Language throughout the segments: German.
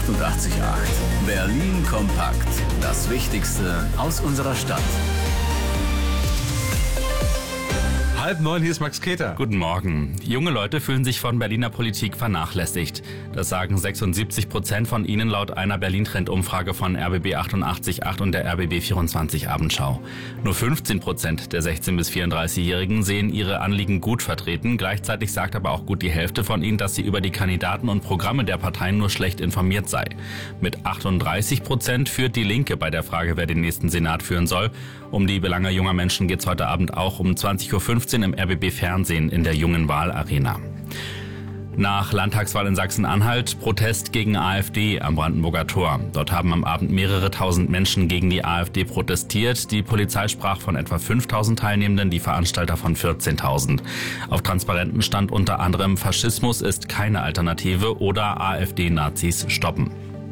88,8. Berlin kompakt. Das Wichtigste aus unserer Stadt. 8:30, hier ist Max Keter. Guten Morgen. Junge Leute fühlen sich von Berliner Politik vernachlässigt. Das sagen 76% von ihnen laut einer Berlin-Trend-Umfrage von RBB 88,8 und der RBB 24 Abendschau. Nur 15% der 16- bis 34-Jährigen sehen ihre Anliegen gut vertreten. Gleichzeitig sagt aber auch gut die Hälfte von ihnen, dass sie über die Kandidaten und Programme der Parteien nur schlecht informiert sei. Mit 38% führt die Linke bei der Frage, wer den nächsten Senat führen soll. Um die Belange junger Menschen geht's heute Abend auch um 20:15 Uhr im RBB Fernsehen in der Jungen Wahlarena. Nach Landtagswahl in Sachsen-Anhalt Protest gegen AfD am Brandenburger Tor. Dort haben am Abend mehrere tausend Menschen gegen die AfD protestiert. Die Polizei sprach von etwa 5.000 Teilnehmenden, die Veranstalter von 14.000. Auf Transparenten stand unter anderem: Faschismus ist keine Alternative oder AfD-Nazis stoppen.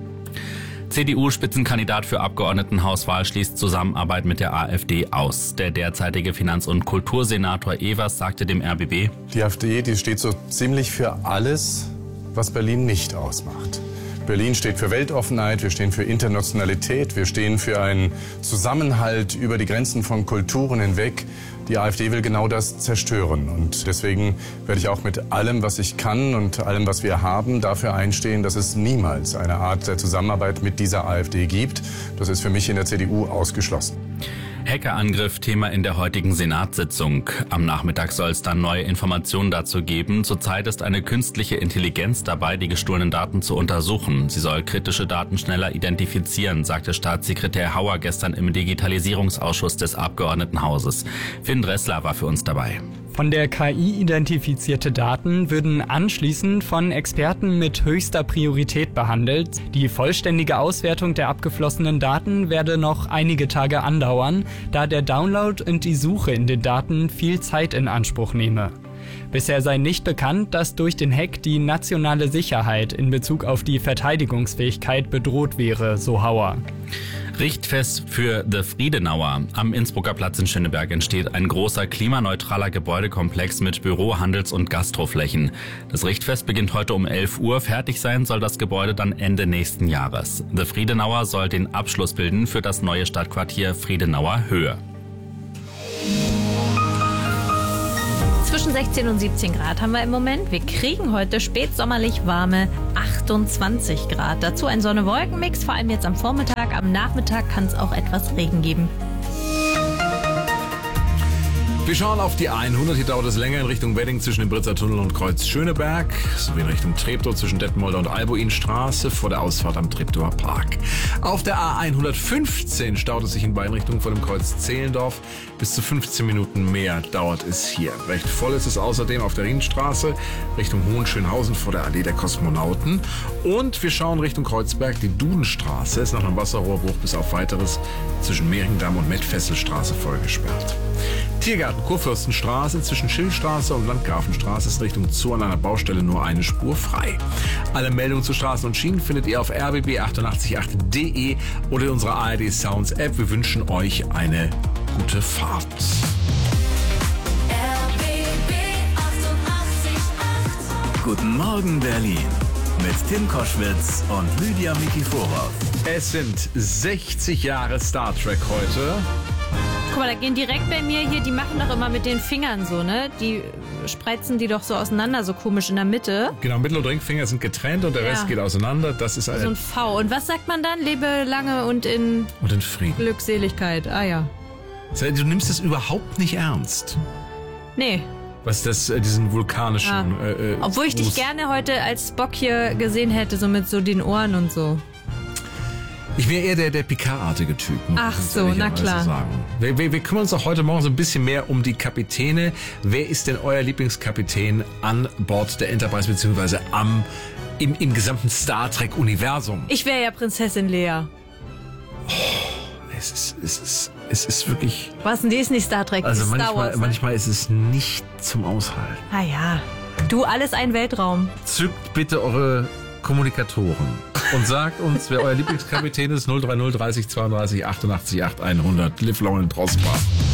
CDU-Spitzenkandidat für Abgeordnetenhauswahl schließt Zusammenarbeit mit der AfD aus. Der derzeitige Finanz- und Kultursenator Evers sagte dem RBB: Die AfD, die steht so ziemlich für alles, was Berlin nicht ausmacht. Berlin steht für Weltoffenheit, wir stehen für Internationalität, wir stehen für einen Zusammenhalt über die Grenzen von Kulturen hinweg. Die AfD will genau das zerstören. Und deswegen werde ich auch mit allem, was ich kann und allem, was wir haben, dafür einstehen, dass es niemals eine Art der Zusammenarbeit mit dieser AfD gibt. Das ist für mich in der CDU ausgeschlossen. Hackerangriff Thema in der heutigen Senatssitzung. Am Nachmittag soll es dann neue Informationen dazu geben. Zurzeit ist eine künstliche Intelligenz dabei, die gestohlenen Daten zu untersuchen. Sie soll kritische Daten schneller identifizieren, sagte Staatssekretär Hauer gestern im Digitalisierungsausschuss des Abgeordnetenhauses. Finn Dressler war für uns dabei. Von der KI identifizierte Daten würden anschließend von Experten mit höchster Priorität behandelt. Die vollständige Auswertung der abgeflossenen Daten werde noch einige Tage andauern, da der Download und die Suche in den Daten viel Zeit in Anspruch nehme. Bisher sei nicht bekannt, dass durch den Hack die nationale Sicherheit in Bezug auf die Verteidigungsfähigkeit bedroht wäre, so Hauer. Richtfest für The Friedenauer. Am Innsbrucker Platz in Schöneberg entsteht ein großer klimaneutraler Gebäudekomplex mit Büro-, Handels- und Gastroflächen. Das Richtfest beginnt heute um 11 Uhr. Fertig sein soll das Gebäude dann Ende nächsten Jahres. The Friedenauer soll den Abschluss bilden für das neue Stadtquartier Friedenauer Höhe. Zwischen 16 und 17 Grad haben wir im Moment. Wir kriegen heute spätsommerlich warme 28 Grad. Dazu ein Sonne-Wolken-Mix, vor allem jetzt am Vormittag. Am Nachmittag kann es auch etwas Regen geben. Wir schauen auf die A100. Hier dauert es länger in Richtung Wedding zwischen dem Britzer Tunnel und Kreuz Schöneberg, sowie in Richtung Treptow zwischen Detmolder und Albuinstraße vor der Ausfahrt am Treptower Park. Auf der A115 staut es sich in beiden Richtungen vor dem Kreuz Zehlendorf. Bis zu 15 Minuten mehr dauert es hier. Recht voll ist es außerdem auf der Rienstraße Richtung Hohenschönhausen vor der Allee der Kosmonauten. Und wir schauen Richtung Kreuzberg. Die Dudenstraße ist nach einem Wasserrohrbruch bis auf Weiteres zwischen Mehringdamm und Mettfesselstraße vollgesperrt. Tiergarten Kurfürstenstraße zwischen Schillstraße und Landgrafenstraße ist Richtung Zoo an einer Baustelle nur eine Spur frei. Alle Meldungen zu Straßen und Schienen findet ihr auf rbb888.de oder in unserer ARD Sounds App. Wir wünschen euch eine gute Fahrt. RBB 88,8. Guten Morgen Berlin mit Tim Koschwitz und Lydia Mikiforov. Es sind 60 Jahre Star Trek heute. Guck mal, da gehen direkt bei mir hier, die machen doch immer mit den Fingern so, ne? Die spreizen die doch so auseinander, so komisch in der Mitte. Genau, Mittel- und Ringfinger sind getrennt und der Rest geht auseinander. Das ist So ein V. Und was sagt man dann? Lebe lange und in Frieden. Glückseligkeit. Ah ja. Du nimmst es überhaupt nicht ernst. Nee. Was diesen vulkanischen... Obwohl ich dich gerne heute als Spock hier gesehen hätte, so mit so den Ohren und so. Ich wäre eher der Picard-artige Typ. Ach so, na klar. Sagen. Wir kümmern uns auch heute Morgen so ein bisschen mehr um die Kapitäne. Wer ist denn euer Lieblingskapitän an Bord der Enterprise beziehungsweise im gesamten Star Trek-Universum? Ich wäre ja Prinzessin Lea. Es ist wirklich... Was denn, die ist nicht Star Trek, Also die ist Star Wars. manchmal ist es nicht zum Aushalten. Ah ja. Du, alles ein Weltraum. Zückt bitte eure Kommunikatoren und sagt uns, wer euer Lieblingskapitän ist. 030 30 32 88 8 100. Live long and prosper.